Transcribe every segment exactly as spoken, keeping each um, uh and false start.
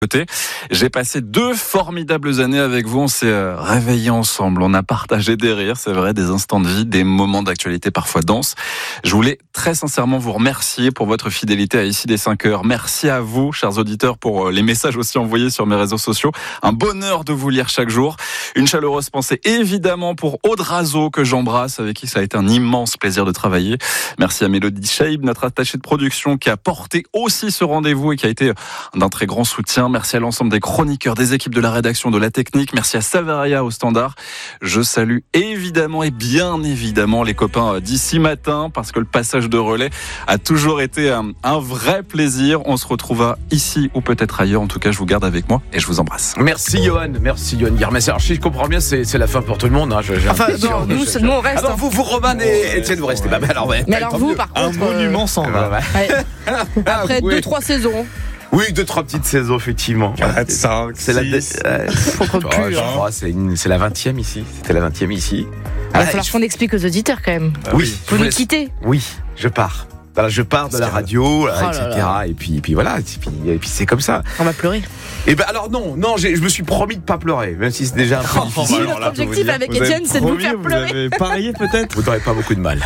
Côté. J'ai passé deux formidables années avec vous, on s'est réveillés ensemble, on a partagé des rires, c'est vrai, des instants de vie, des moments d'actualité parfois denses. Je voulais très sincèrement vous remercier pour votre fidélité à Ici les cinq heures. Merci à vous, chers auditeurs, pour les messages aussi envoyés sur mes réseaux sociaux. Un bonheur de vous lire chaque jour. Une chaleureuse pensée évidemment pour Aude Razo, que j'embrasse, avec qui ça a été un immense plaisir de travailler. Merci à Mélodie Scheib, notre attachée de production, qui a porté aussi ce rendez-vous et qui a été d'un très grand soutien. Merci à l'ensemble des chroniqueurs, des équipes de la rédaction, de la technique. Merci à Savaria au standard. Je salue évidemment et bien évidemment les copains d'ici matin, parce que le passage de relais a toujours été un, un vrai plaisir. On se retrouvera ici ou peut-être ailleurs. En tout cas, je vous garde avec moi et je vous embrasse. Merci Johan, merci Johan Guilhermet. Alors, si je comprends bien, c'est, c'est la fin pour tout le monde. Hein. Je, enfin, non, nous, nous, on reste. Alors, vous, vous, Roman et Étienne, vous restez. Bah, mais alors, ouais. Mais alors, vous, par contre. Un monument s'en va. Ouais. Après deux, oui. trois saisons. Oui, deux, trois petites saisons, effectivement. quatre, cinq, c'est la, euh, Faut qu'on oh, je crois, c'est, une, c'est la vingtième ici. C'était la vingtième ici. Il va ah, falloir je... qu'on explique aux auditeurs quand même. Ah, oui. Vous nous laisse... quittez. Oui, je pars. Voilà, je pars de la radio, là, oh et cetera. Là là. Et puis, et puis voilà, et puis, et puis c'est comme ça. On va pleurer. Et ben alors non, non, j'ai, je me suis promis de pas pleurer, même si c'est déjà un peu oh, difficile. Notre objectif avec Étienne, c'est de vous faire pleurer. Vous avez parié peut-être. Vous n'aurez pas beaucoup de mal.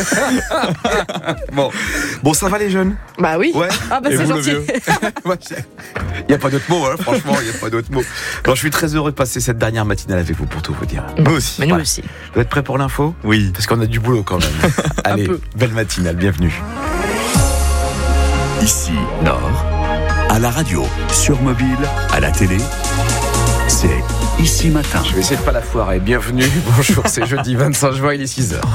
bon, bon, ça va les jeunes. Bah oui. Ouais. Ah bah et c'est gentil. Il y a pas d'autre mot, hein, franchement, il y a pas d'autre mot. Alors je suis très heureux de passer cette dernière matinale avec vous, pour tout vous dire. Moi aussi. Mais nous voilà. aussi. Vous êtes prêts pour l'info ? Oui. Parce qu'on a du boulot quand même. Allez, belle matinale, bienvenue. Ici, Nord, à la radio, sur mobile, à la télé, c'est Ici Matin. Je vais essayer de pas la foirer. Bienvenue, bonjour, c'est jeudi vingt-cinq juin, il est six heures.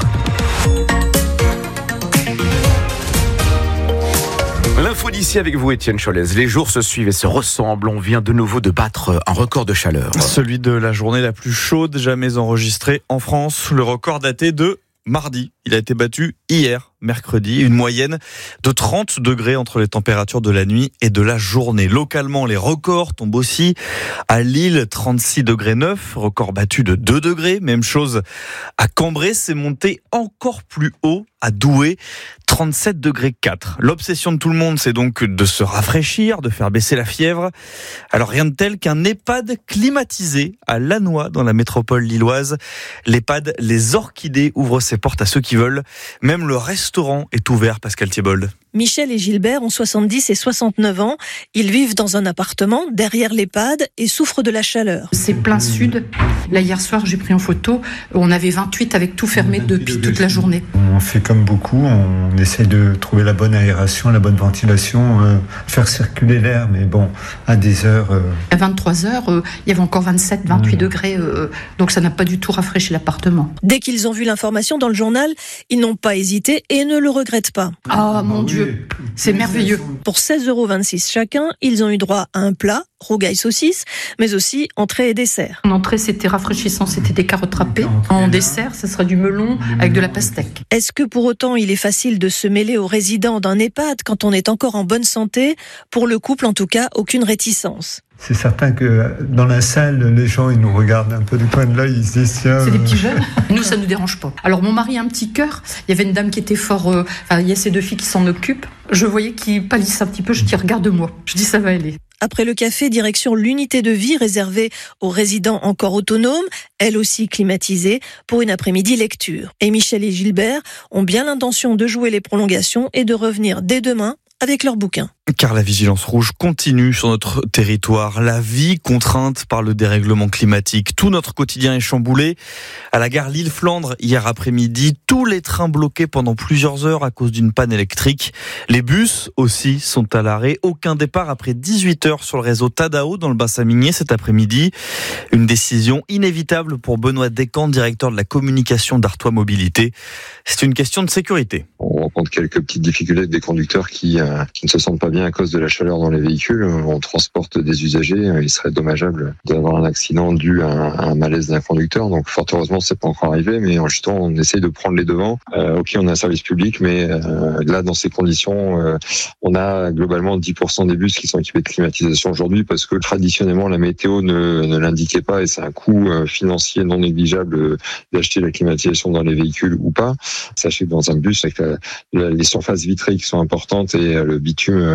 L'info d'ici avec vous, Étienne Cholez. Les jours se suivent et se ressemblent. On vient de nouveau de battre un record de chaleur. Celui de la journée la plus chaude jamais enregistrée en France. Le record daté de mardi. Il a été battu hier, mercredi, une moyenne de trente degrés entre les températures de la nuit et de la journée. Localement, les records tombent aussi à Lille, trente-six degrés neuf, record battu de deux degrés. Même chose à Cambrai, c'est monté encore plus haut à Douai, trente-sept degrés quatre. L'obsession de tout le monde, c'est donc de se rafraîchir, de faire baisser la fièvre. Alors rien de tel qu'un EHPAD climatisé à Lannoy, dans la métropole lilloise. L'EHPAD Les Orchidées ouvre ses portes à ceux qui veulent. Même le restaurant est ouvert, Pascal Thiebold. Michel et Gilbert ont soixante-dix et soixante-neuf ans. Ils vivent dans un appartement derrière l'EHPAD et souffrent de la chaleur. C'est plein sud. Là, hier soir, j'ai pris en photo. On avait vingt-huit avec tout fermé depuis toute la journée. On fait comme beaucoup. On essaie de trouver la bonne aération, la bonne ventilation, euh, faire circuler l'air. Mais bon, à des heures... Euh... À vingt-trois heures, euh, il y avait encore vingt-sept, vingt-huit mmh. degrés. Euh, donc ça n'a pas du tout rafraîchi l'appartement. Dès qu'ils ont vu l'information dans le journal, ils n'ont pas hésité et ne le regrettent pas. Ah, mon Dieu. C'est merveilleux. Pour seize euros vingt-six chacun, ils ont eu droit à un plat, rougail saucisse, mais aussi entrée et dessert. En entrée, c'était rafraîchissant, c'était des carottes râpées. En dessert, ça sera du melon avec de la pastèque. Est-ce que pour autant, il est facile de se mêler aux résidents d'un EHPAD quand on est encore en bonne santé ? Pour le couple, en tout cas, aucune réticence. C'est certain que dans la salle, les gens, ils nous regardent un peu du coin de l'œil, ils se disent tiens... C'est des petits jeunes. Nous, ça ne nous dérange pas. Alors, mon mari a un petit cœur. Il y avait une dame qui était fort... Euh, enfin, il y a ces deux filles qui s'en occupent. Je voyais qu'il pâlissait un petit peu. Je dis, regarde-moi. Je dis, ça va aller. Après le café, direction l'unité de vie réservée aux résidents encore autonomes, elle aussi climatisée, pour une après-midi lecture. Et Michel et Gilbert ont bien l'intention de jouer les prolongations et de revenir dès demain avec leurs bouquins. Car la vigilance rouge continue sur notre territoire. La vie contrainte par le dérèglement climatique. Tout notre quotidien est chamboulé. À la gare Lille-Flandre, hier après-midi, tous les trains bloqués pendant plusieurs heures à cause d'une panne électrique. Les bus aussi sont à l'arrêt. Aucun départ après dix-huit heures sur le réseau Tadao dans le bassin minier cet après-midi. Une décision inévitable pour Benoît Descamps, directeur de la communication d'Artois Mobilité. C'est une question de sécurité. On rencontre quelques petites difficultés des conducteurs qui, euh, qui ne se sentent pas bien à cause de la chaleur dans les véhicules. On transporte des usagers. Il serait dommageable d'avoir un accident dû à un, à un malaise d'un conducteur. Donc, fort heureusement, c'est pas encore arrivé, mais justement, on essaye de prendre les devants. Euh, ok, on a un service public, mais euh, là, dans ces conditions, euh, on a globalement dix pour cent des bus qui sont équipés de climatisation aujourd'hui parce que traditionnellement, la météo ne, ne l'indiquait pas et c'est un coût euh, financier non négligeable euh, d'acheter la climatisation dans les véhicules ou pas. Sachez que dans un bus, avec la, la, les surfaces vitrées qui sont importantes et euh, le bitume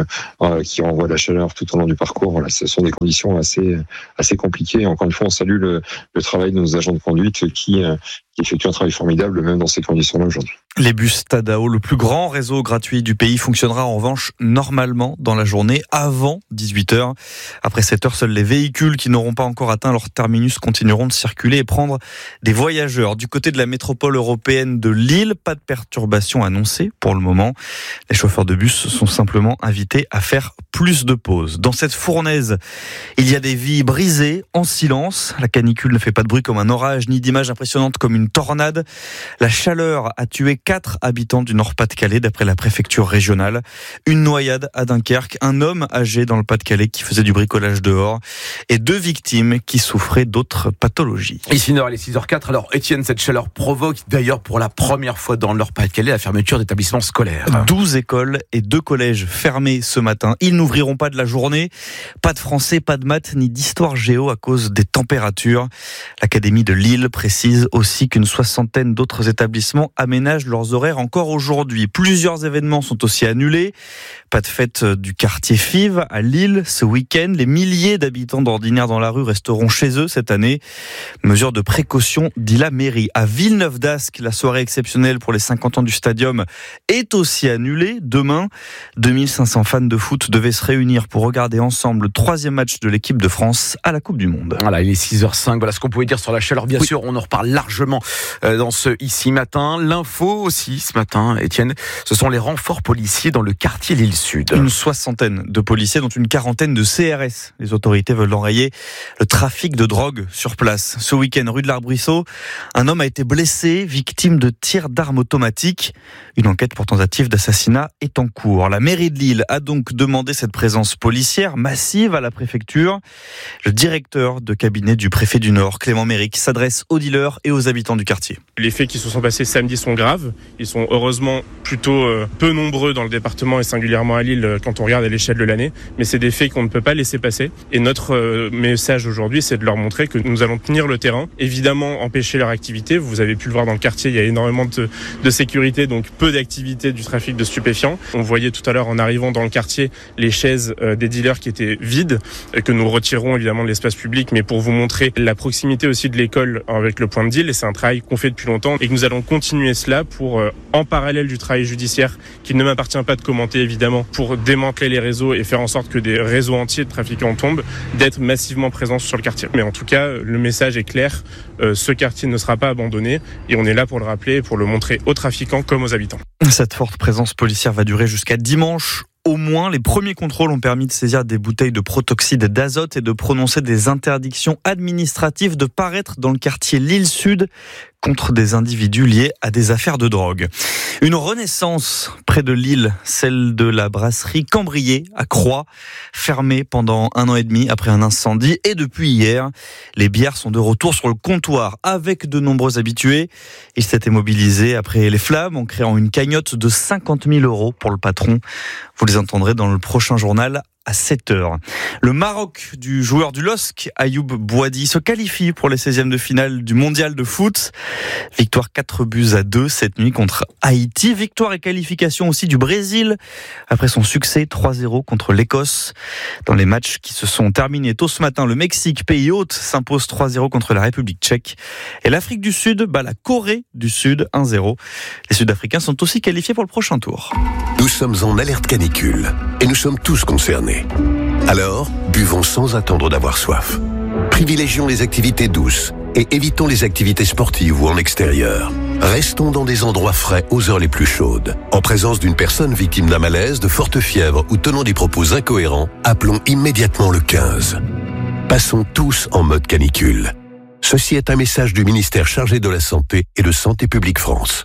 euh, qui renvoient de la chaleur tout au long du parcours. Voilà, ce sont des conditions assez assez compliquées. Encore une fois, on salue le, le travail de nos agents de conduite qui, euh, qui effectuent un travail formidable même dans ces conditions-là aujourd'hui. Les bus Tadao, le plus grand réseau gratuit du pays, fonctionnera en revanche normalement dans la journée avant dix-huit heures. Après sept heures, seuls les véhicules qui n'auront pas encore atteint leur terminus continueront de circuler et prendre des voyageurs. Du côté de la métropole européenne de Lille, pas de perturbations annoncées pour le moment. Les chauffeurs de bus sont simplement invités à faire plus de pauses. Dans cette fournaise, il y a des vies brisées en silence. La canicule ne fait pas de bruit comme un orage, ni d'image impressionnante comme une tornade. La chaleur a tué quatre habitants du Nord-Pas-de-Calais d'après la préfecture régionale. Une noyade à Dunkerque, un homme âgé dans le Pas-de-Calais qui faisait du bricolage dehors et deux victimes qui souffraient d'autres pathologies. Ici Nord, il est six heures zéro quatre. Alors Étienne, cette chaleur provoque d'ailleurs pour la première fois dans le Nord-Pas-de-Calais la fermeture d'établissements scolaires. douze écoles et deux collèges fermés ce matin. Ils n'ouvriront pas de la journée. Pas de français, pas de maths ni d'histoire géo à cause des températures. L'Académie de Lille précise aussi qu'une soixantaine d'autres établissements aménagent leurs horaires encore aujourd'hui. Plusieurs événements sont aussi annulés. Pas de fête du quartier Fives à Lille ce week-end. Les milliers d'habitants d'ordinaire dans la rue resteront chez eux cette année. Mesure de précaution, dit la mairie. À Villeneuve-d'Ascq, la soirée exceptionnelle pour les cinquante ans du stadium est aussi annulée. Demain, deux mille cinq cents fans de foot devaient se réunir pour regarder ensemble le troisième match de l'équipe de France à la Coupe du Monde. Voilà, il est six heures cinq. Voilà ce qu'on pouvait dire sur la chaleur. Bien oui. sûr, on en reparle largement dans ce Ici Matin. L'info aussi ce matin, Étienne, ce sont les renforts policiers dans le quartier Lille-Sud. Une soixantaine de policiers, dont une quarantaine de C R S. Les autorités veulent enrayer le trafic de drogue sur place. Ce week-end, rue de l'Arbrisseau, un homme a été blessé, victime de tirs d'armes automatiques. Une enquête pour tentative d'assassinat est en cours. La mairie de Lille a donc demandé cette présence policière massive à la préfecture. Le directeur de cabinet du préfet du Nord, Clément Méric, s'adresse aux dealers et aux habitants du quartier. Les faits qui se sont passés samedi sont graves. Ils sont heureusement plutôt euh, peu nombreux dans le département et singulièrement à Lille quand on regarde à l'échelle de l'année. Mais c'est des faits qu'on ne peut pas laisser passer. Et notre euh, message aujourd'hui, c'est de leur montrer que nous allons tenir le terrain. Évidemment, empêcher leur activité. Vous avez pu le voir dans le quartier, il y a énormément de, de sécurité, donc peu d'activité du trafic de stupéfiants. On voyait tout à l'heure en arrivant dans le quartier les chaises euh, des dealers qui étaient vides, euh, que nous retirerons évidemment de l'espace public, mais pour vous montrer la proximité aussi de l'école avec le point de deal. Et c'est un travail qu'on fait depuis longtemps et que nous allons continuer cela pour, euh, en parallèle du travail judiciaire, qu'il ne m'appartient pas de commenter évidemment, pour démanteler les réseaux et faire en sorte que des réseaux entiers de trafiquants tombent, d'être massivement présents sur le quartier. Mais en tout cas, le message est clair, euh, ce quartier ne sera pas abandonné et on est là pour le rappeler et pour le montrer aux trafiquants comme aux habitants. Cette forte présence policière va durer jusqu'à dimanche. Au moins, les premiers contrôles ont permis de saisir des bouteilles de protoxyde d'azote et de prononcer des interdictions administratives de paraître dans le quartier Lille-Sud contre des individus liés à des affaires de drogue. Une renaissance près de Lille, celle de la brasserie Cambrier à Croix, fermée pendant un an et demi après un incendie. Et depuis hier, les bières sont de retour sur le comptoir avec de nombreux habitués. Ils s'étaient mobilisés après les flammes en créant une cagnotte de cinquante mille euros pour le patron. Vous les entendrez dans le prochain journal à sept heures. Le Maroc du joueur du L O S C, Ayoub Bouadi, se qualifie pour les seizièmes de finale du mondial de foot. Victoire quatre buts à deux cette nuit contre Haïti. Victoire et qualification aussi du Brésil après son succès trois zéro contre l'Écosse. Dans les matchs qui se sont terminés tôt ce matin, le Mexique, pays hôte, s'impose trois zéro contre la République tchèque. Et l'Afrique du Sud bat la Corée du Sud un zéro. Les Sud-Africains sont aussi qualifiés pour le prochain tour. Nous sommes en alerte canicule et nous sommes tous concernés. Alors, buvons sans attendre d'avoir soif. Privilégions les activités douces et évitons les activités sportives ou en extérieur. Restons dans des endroits frais aux heures les plus chaudes. En présence d'une personne victime d'un malaise, de forte fièvre ou tenant des propos incohérents, appelons immédiatement le quinze. Passons tous en mode canicule. Ceci est un message du ministère chargé de la Santé et de Santé publique France.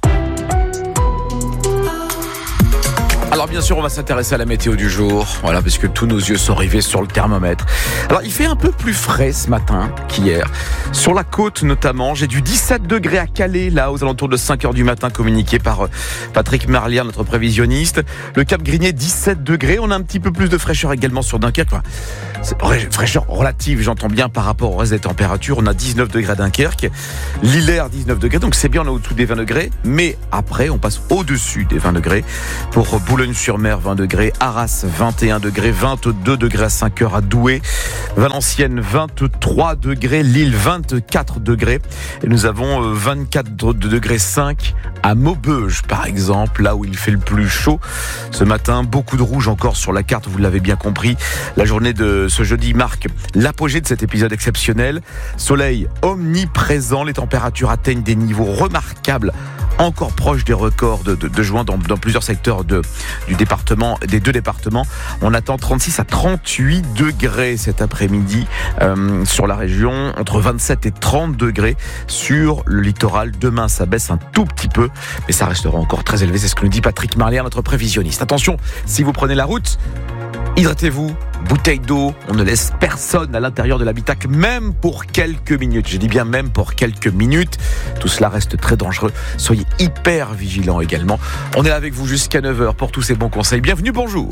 Alors bien sûr, on va s'intéresser à la météo du jour, voilà, parce que tous nos yeux sont rivés sur le thermomètre. Alors il fait un peu plus frais ce matin qu'hier, sur la côte notamment. J'ai du dix-sept degrés à Calais, là, aux alentours de cinq heures du matin, communiqué par Patrick Marlière, notre prévisionniste. Le Cap Grigné, dix-sept degrés. On a un petit peu plus de fraîcheur également sur Dunkerque. Enfin, c'est fraîcheur relative, j'entends bien, par rapport au reste des températures. On a dix-neuf degrés à Dunkerque, Lillers dix-neuf degrés, donc c'est bien, on est au-dessous des vingt degrés. Mais après, on passe au-dessus des vingt degrés pour Boulogne Boulogne-sur-Mer vingt degrés, Arras vingt et un degrés, vingt-deux degrés à cinq heures à Douai, Valenciennes vingt-trois degrés, Lille vingt-quatre degrés et nous avons vingt-quatre degrés cinq à Maubeuge par exemple, là où il fait le plus chaud ce matin. Beaucoup de rouge encore sur la carte, vous l'avez bien compris. La journée de ce jeudi marque l'apogée de cet épisode exceptionnel. Soleil omniprésent, les températures atteignent des niveaux remarquables, encore proches des records de, de, de juin dans, dans plusieurs secteurs de, du département, des deux départements. On attend trente-six à trente-huit degrés cet après-midi euh, sur la région, entre vingt-sept et trente degrés sur le littoral. Demain, ça baisse un tout petit peu, mais ça restera encore très élevé. C'est ce que nous dit Patrick Marlière, notre prévisionniste. Attention, si vous prenez la route, hydratez-vous, bouteille d'eau, on ne laisse personne à l'intérieur de l'habitacle, même pour quelques minutes. Je dis bien même pour quelques minutes. Tout cela reste très dangereux. Soyez hyper vigilants également. On est là avec vous jusqu'à neuf heures pour tous ces bons conseils. Bienvenue, bonjour.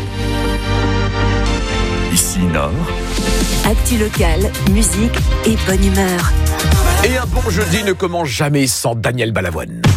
Ici Nord. Actu locale, musique et bonne humeur. Et un bon jeudi ne commence jamais sans Daniel Balavoine.